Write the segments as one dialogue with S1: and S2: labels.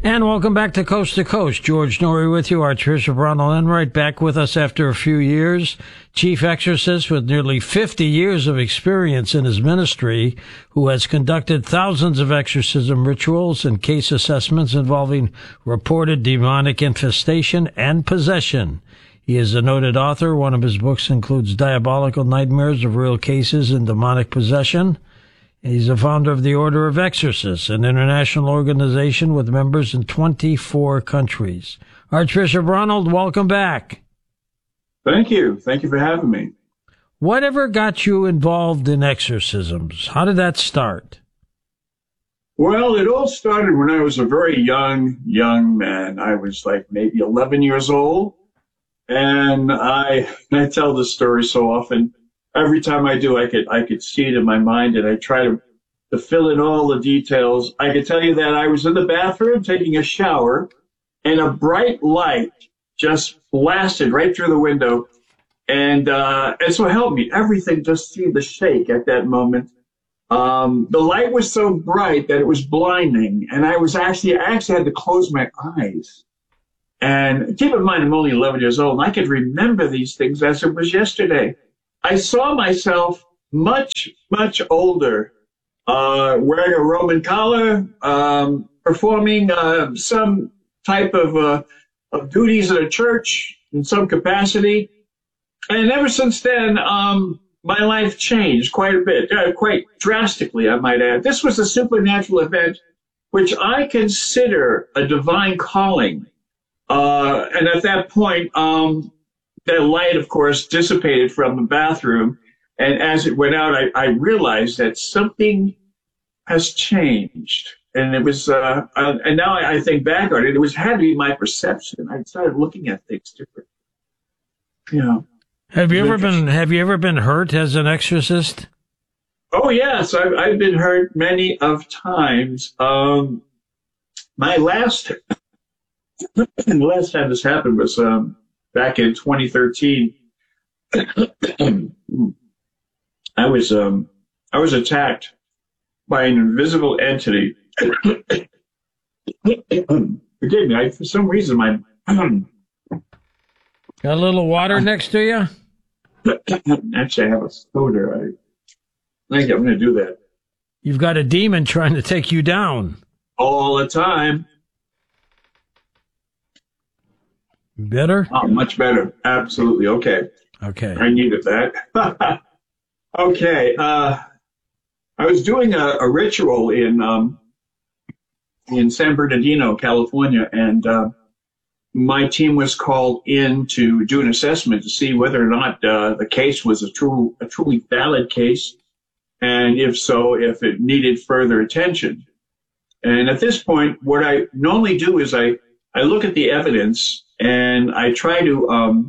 S1: And welcome back to Coast. George Norrie with you, Archbishop Ronald Enright, back with us after a few years. Chief exorcist with nearly 50 years of experience in his ministry, who has conducted thousands of exorcism rituals and case assessments involving reported demonic infestation and possession. He is a noted author. One of his books includes Diabolical Nightmares of Real Cases in Demonic Possession. He's a founder of the Order of Exorcists, an international organization with members in 24 countries. Archbishop Ronald, welcome back.
S2: Thank you. Thank you for having me.
S1: Whatever got you involved in exorcisms? How did that start?
S2: Well, it all started when I was a very young man. I was like maybe 11 years old. And I tell this story so often. Every time I do, I could see it in my mind, and I try to fill in all the details. I could tell you that I was in the bathroom taking a shower, and a bright light just blasted right through the window, and so it helped me. Everything just seemed to shake at that moment. The light was so bright that it was blinding, and I actually had to close my eyes. And keep in mind, I'm only 11 years old, and I could remember these things as it was yesterday. I saw myself much, much older, wearing a Roman collar, performing some type of duties at a church in some capacity. And ever since then, my life changed quite a bit, quite drastically, I might add. This was a supernatural event, which I consider a divine calling. And at that point, that light, of course, dissipated from the bathroom. And as it went out, I realized that something has changed. And it was, and now I think back on it, had to be my perception. I started looking at things differently. Yeah.
S1: Have you ever been hurt as an exorcist?
S2: Oh, yes. I've been hurt many of times. The last time this happened was, back in 2013, I was attacked by an invisible entity. Forgive me, for some reason
S1: got a little water next to you?
S2: Actually, I have a soda. I think I'm going to do that.
S1: You've got a demon trying to take you down.
S2: All the time.
S1: Better?
S2: Oh, much better. Absolutely. Okay. I needed that. Okay. I was doing a ritual in San Bernardino, California, and my team was called in to do an assessment to see whether or not the case was a truly valid case, and if so, if it needed further attention. And at this point, what I normally do is I look at the evidence, and I try to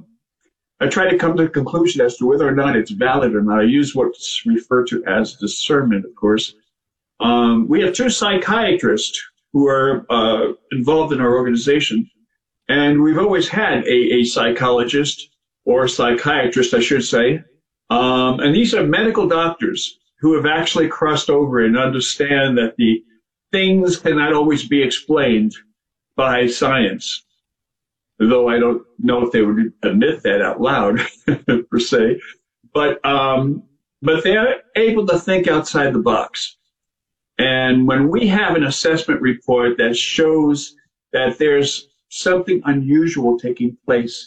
S2: come to a conclusion as to whether or not it's valid or not. I use what's referred to as discernment, of course. We have two psychiatrists who are involved in our organization, and we've always had a psychologist or psychiatrist, I should say. And these are medical doctors who have actually crossed over and understand that the things cannot always be explained by science. Though I don't know if they would admit that out loud, per se. But they're able to think outside the box. And when we have an assessment report that shows that there's something unusual taking place,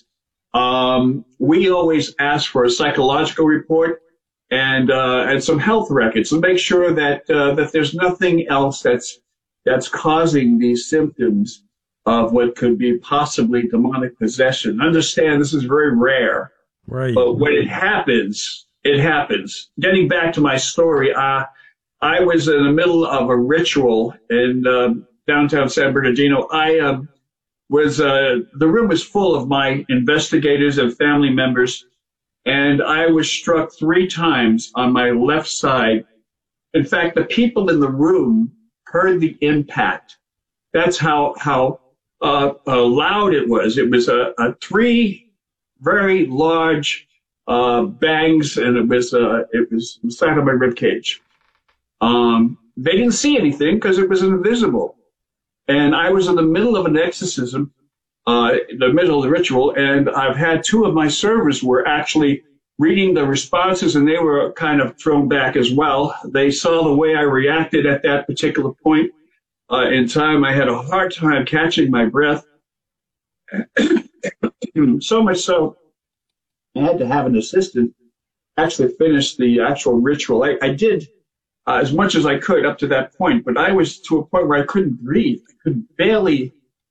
S2: we always ask for a psychological report and some health records to make sure that there's nothing else that's causing these symptoms of what could be possibly demonic possession. Understand, this is very rare.
S1: Right.
S2: But when it happens, it happens. Getting back to my story, I was in the middle of a ritual in downtown San Bernardino. The room was full of my investigators and family members, and I was struck 3 times on my left side. In fact, the people in the room heard the impact. That's how loud it was. It was 3 very large bangs, and it was inside of my rib cage. They didn't see anything because it was invisible. And I was in the middle of an exorcism, the middle of the ritual, and I've had two of my servers were actually reading the responses, and they were kind of thrown back as well. They saw the way I reacted at that particular point in time. I had a hard time catching my breath. So much so, I had to have an assistant actually finish the actual ritual. I did as much as I could up to that point, but I was to a point where I couldn't breathe. I could barely,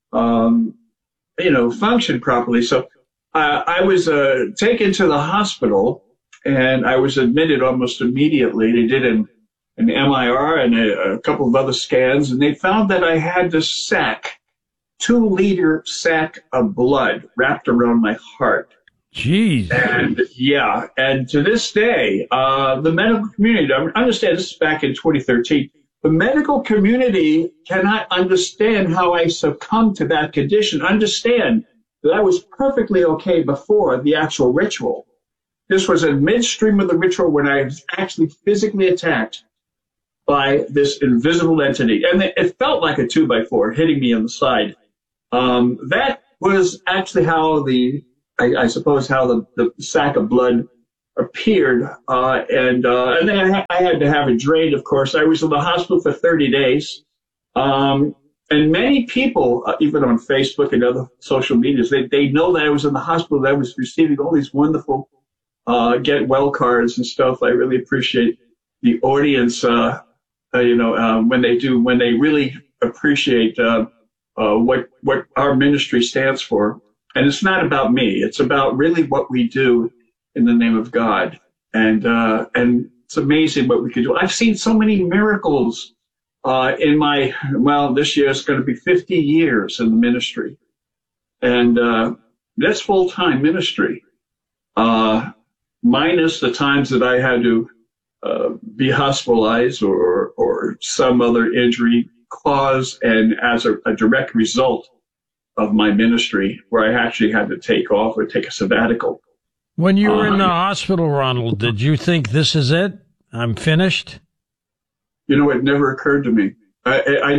S2: function properly. So I was taken to the hospital, and I was admitted almost immediately. They did an MIR and a couple of other scans, and they found that I had this sac, 2-liter sac of blood wrapped around my heart.
S1: Jeez.
S2: And to this day, the medical community, I understand this is back in 2013, the medical community cannot understand how I succumbed to that condition. Understand that I was perfectly okay before the actual ritual. This was in midstream of the ritual when I was actually physically attacked by this invisible entity. And it felt like a 2x4 hitting me on the side. That was actually how I suppose how the sack of blood appeared. And then I had to have it drained, of course. I was in the hospital for 30 days. And many people, even on Facebook and other social medias, they know that I was in the hospital, that I was receiving all these wonderful get well cards and stuff. I really appreciate the audience, when they really appreciate what our ministry stands for. And it's not about me. It's about really what we do in the name of God. And it's amazing what we can do. I've seen so many miracles this year is going to be 50 years in the ministry. And that's full-time ministry, minus the times that I had to be hospitalized or some other injury cause and as a direct result of my ministry, where I actually had to take off or take a sabbatical.
S1: When you were in the hospital, Ronald, did you think this is it? I'm finished?
S2: It never occurred to me. I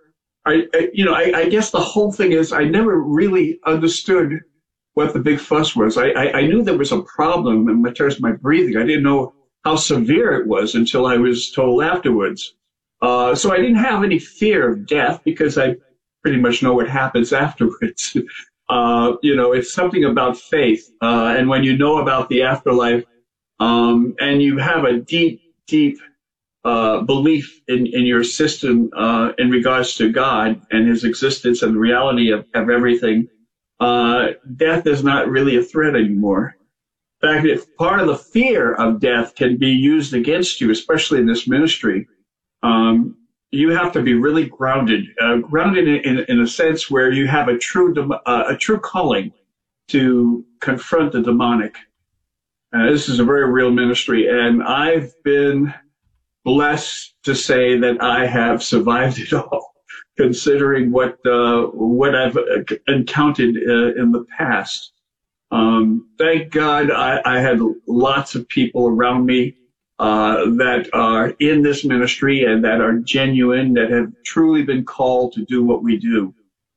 S2: guess the whole thing is I never really understood what the big fuss was. I knew there was a problem in terms of my breathing. I didn't know how severe it was until I was told afterwards. So I didn't have any fear of death because I pretty much know what happens afterwards. It's something about faith. And when you know about the afterlife, and you have a deep belief in your system, in regards to God and his existence and the reality of everything, death is not really a threat anymore. In fact, if part of the fear of death can be used against you, especially in this ministry, you have to be really grounded in a sense where you have a true calling to confront the demonic. This is a very real ministry, and I've been blessed to say that I have survived it all, considering what I've encountered in the past. Thank God I had lots of people around me that are in this ministry and that are genuine, that have truly been called to do what we do.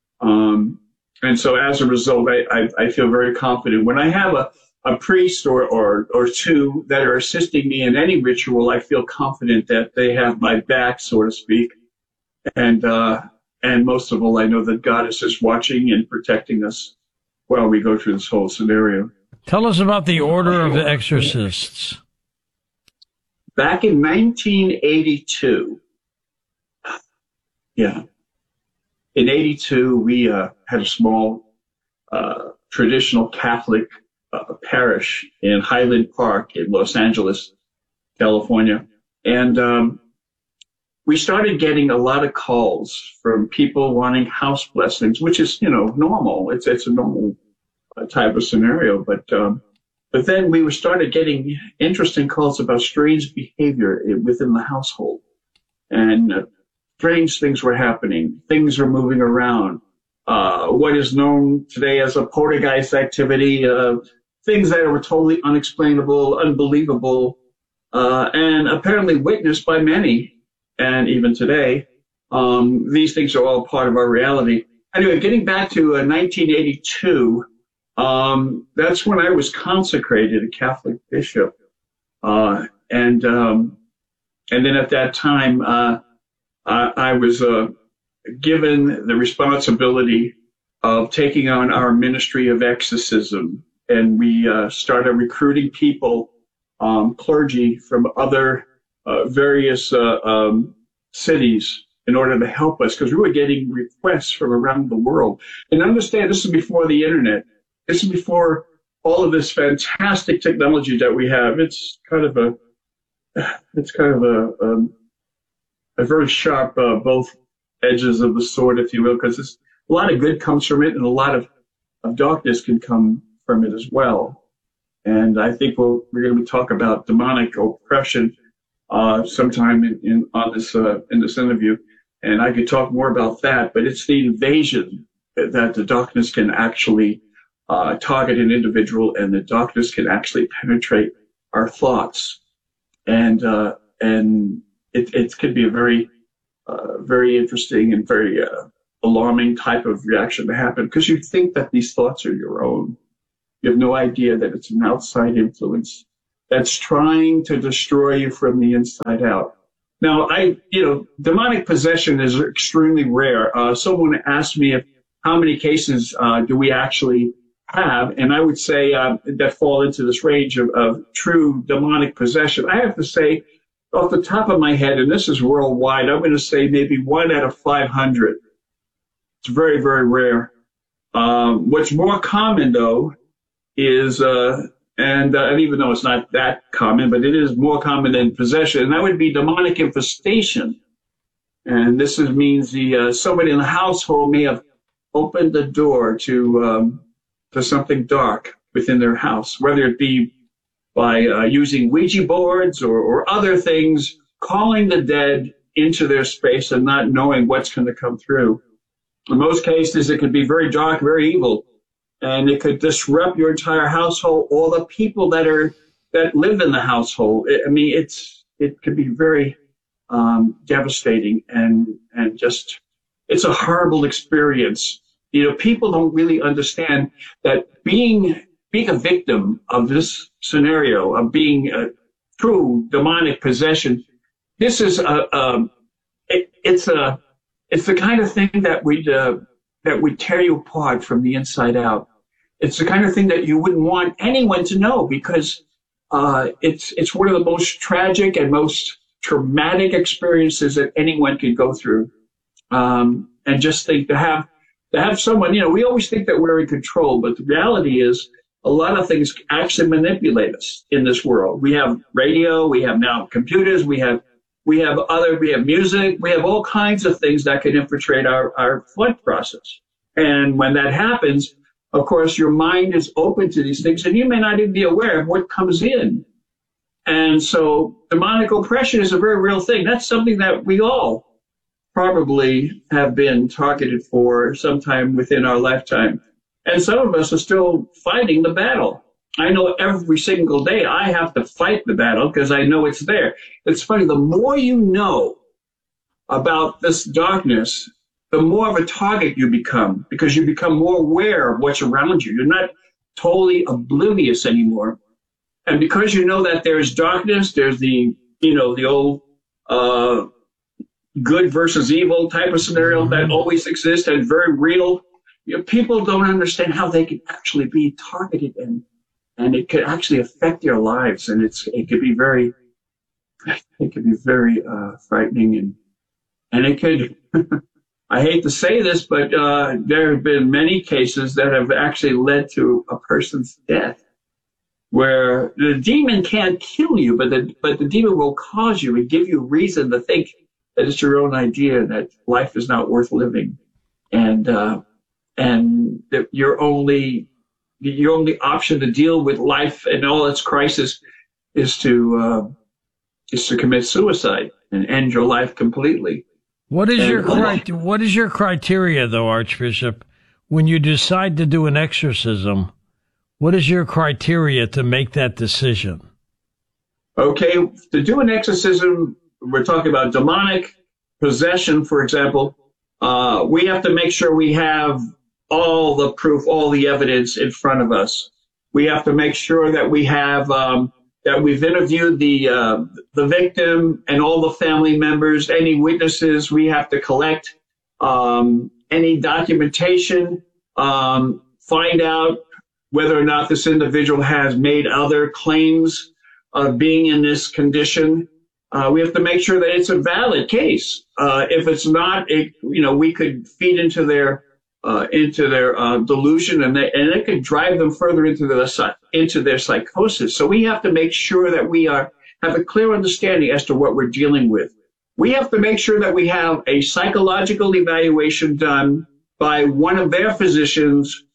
S2: And so as a result, I feel very confident. When I have a priest or two that are assisting me in any ritual, I feel confident that they have my back, so to speak. And most of all, I know that God is just watching and protecting us while we go through this whole scenario.
S1: Tell us about the Order of the Exorcists.
S2: Back in 1982, in 82, we had a small traditional Catholic parish in Highland Park in Los Angeles, California. And we started getting a lot of calls from people wanting house blessings, which is, normal. It's a normal type of scenario. But then we started getting interesting calls about strange behavior within the household. And strange things were happening. Things were moving around. What is known today as a poltergeist activity, things that were totally unexplainable, unbelievable, and apparently witnessed by many, and even today, These things are all part of our reality. Anyway, getting back to 1982, that's when I was consecrated a Catholic bishop. And then at that time, I was given the responsibility of taking on our ministry of exorcism. And we started recruiting people, clergy from other various cities in order to help us, because we were getting requests from around the world. And understand, this is before the internet. This is before all of this fantastic technology that we have. It's kind of a very sharp both edges of the sword, if you will, because a lot of good comes from it, and a lot of darkness can come from it as well. And I think we're going to talk about demonic oppression sometime in this interview, and I could talk more about that. But it's the invasion that the darkness can actually target an individual, and the darkness can actually penetrate our thoughts, and it could be a very very interesting and very alarming type of reaction to happen, because you think that these thoughts are your own. You have no idea that it's an outside influence that's trying to destroy you from the inside out. Now, demonic possession is extremely rare. Someone asked me how many cases do we actually have, and I would say that fall into this range of true demonic possession. I have to say, off the top of my head, and this is worldwide, I'm going to say maybe 1 out of 500. It's very, very rare. What's more common, though, is, and even though it's not that common, but it is more common than possession, and that would be demonic infestation. And this means somebody in the household may have opened the door to something dark within their house, whether it be by using Ouija boards or other things, calling the dead into their space and not knowing what's going to come through. In most cases, it could be very dark, very evil, and it could disrupt your entire household, all the people that live in the household. It could be very devastating and just, it's a horrible experience. People don't really understand that being a victim of this scenario, of being a true demonic possession, this is it's the kind of thing that would tear you apart from the inside out. It's the kind of thing that you wouldn't want anyone to know, because it's one of the most tragic and most traumatic experiences that anyone could go through. And just think to have someone, we always think that we're in control, but the reality is a lot of things actually manipulate us in this world. We have radio, we have now computers, we have music, we have all kinds of things that can infiltrate our thought process. And when that happens, of course, your mind is open to these things, and you may not even be aware of what comes in. And so demonic oppression is a very real thing. That's something that we all probably have been targeted for sometime within our lifetime. And some of us are still fighting the battle. I know every single day I have to fight the battle because I know it's there. It's funny, the more you know about this darkness, the more of a target you become, because you become more aware of what's around you. You're not totally oblivious anymore. And because you know that there's darkness, there's the old good versus evil type of scenario that always exists and very real. People don't understand how they can actually be targeted, and it could actually affect their lives, and it could be very frightening, and it could. I hate to say this, but there have been many cases that have actually led to a person's death, where the demon can't kill you, but the demon will cause you and give you reason to think that it's your own idea, that life is not worth living, and that your only option to deal with life and all its crisis is to commit suicide and end your life completely.
S1: What is your criteria, though, Archbishop, when you decide to do an exorcism? What is your criteria to make that decision?
S2: Okay, to do an exorcism, we're talking about demonic possession, for example, we have to make sure we have all the proof, all the evidence in front of us. We have to make sure that we have that we've interviewed the victim and all the family members, any witnesses. We have to collect any documentation, find out whether or not this individual has made other claims of being in this condition. We have to make sure that it's a valid case. If it's not, we could feed into their delusion, and it could drive them further into their psychosis. So we have to make sure that we have a clear understanding as to what we're dealing with. We have to make sure that we have a psychological evaluation done by one of their physicians,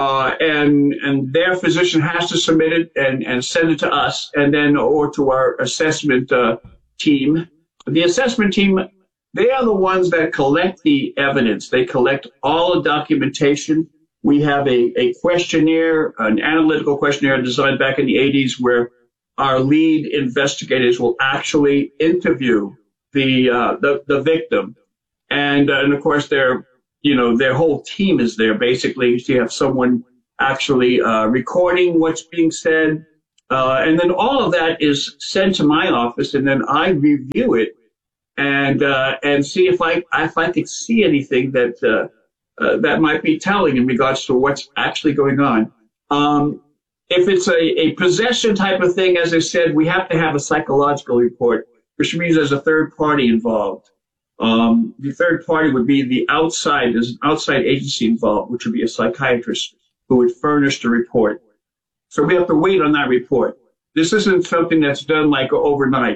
S2: and their physician has to submit it and send it to us, and then or to our assessment team. The assessment team, they are the ones that collect the evidence. They collect all the documentation. We have a questionnaire, an analytical questionnaire designed back in the 80s, where our lead investigators will actually interview the victim. And of course, their whole team is there. Basically, you have someone actually recording what's being said. And then all of that is sent to my office, and then I review it and see if I could see anything that might be telling in regards to what's actually going on. If it's a possession type of thing, as I said, we have to have a psychological report, which means there's a third party involved. The third party would be there's an outside agency involved, which would be a psychiatrist who would furnish the report. So we have to wait on that report. This isn't something that's done like overnight.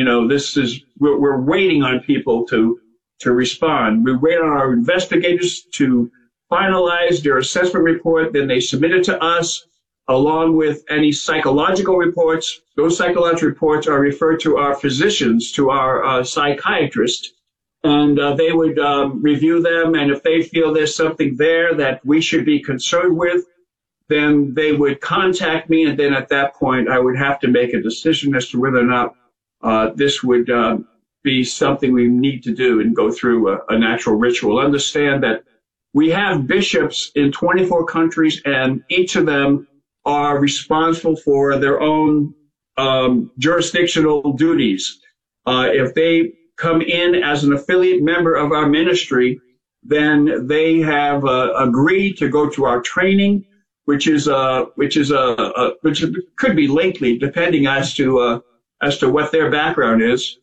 S2: We're waiting on people to respond. We wait on our investigators to finalize their assessment report. Then they submit it to us along with any psychological reports. Those psychological reports are referred to our physicians, to our psychiatrist, and they would review them. And if they feel there's something there that we should be concerned with, then they would contact me, and then at that point I would have to make a decision as to whether or not this would be something we need to do and go through a natural ritual. Understand that we have bishops in 24 countries, and each of them are responsible for their own jurisdictional duties. If they come in as an affiliate member of our ministry, then they have agreed to go to our training, which could be lengthy, depending as to what their background is.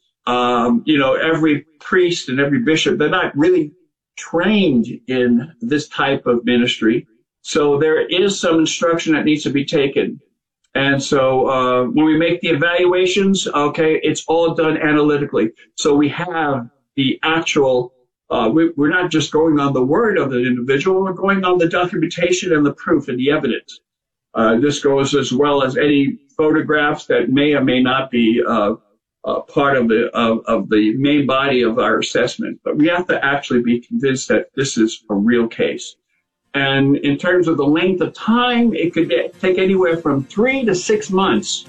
S2: Every priest and every bishop, they're not really trained in this type of ministry. So there is some instruction that needs to be taken. And so when we make the evaluations, okay, it's all done analytically. So we have the actual, we're not just going on the word of the individual, we're going on the documentation and the proof and the evidence. This goes as well as any photographs that may or may not be part of the main body of our assessment. But we have to actually be convinced that this is a real case. And in terms of the length of time, it could take anywhere from 3 to 6 months.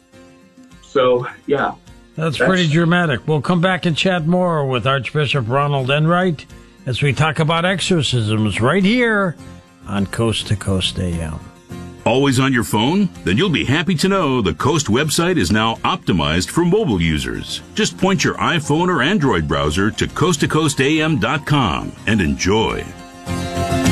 S2: So, yeah.
S1: That's pretty dramatic. We'll come back and chat more with Archbishop Ronald Enright as we talk about exorcisms right here on Coast to Coast AM.
S3: Always on your phone? Then you'll be happy to know the Coast website is now optimized for mobile users. Just point your iPhone or Android browser to coasttocoastam.com and enjoy.